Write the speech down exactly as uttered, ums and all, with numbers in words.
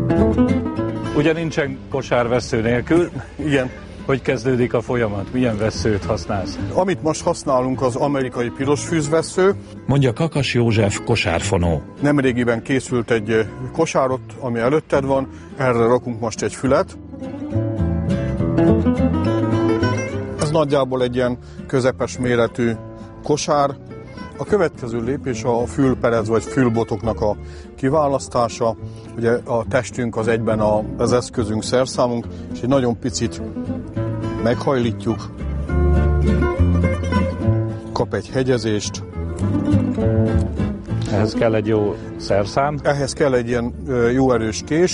Ugye nincsen kosár vessző nélkül. Igen. Hogy kezdődik a folyamat? Milyen vesszőt használsz? Amit most használunk, az amerikai piros fűzvessző. Mondja Kakas József kosárfonó. Nemrégiben készült egy kosárot, ami előtted van, erre rakunk most egy fület. Ez nagyjából egy ilyen közepes méretű kosár. A következő lépés a fülperec vagy fülbotoknak a kiválasztása. Ugye a testünk az egyben az eszközünk, szerszámunk, és egy nagyon picit meghajlítjuk. Kap egy hegyezést. Ehhez kell egy jó szerszám. Ehhez kell egy ilyen jó erős kés.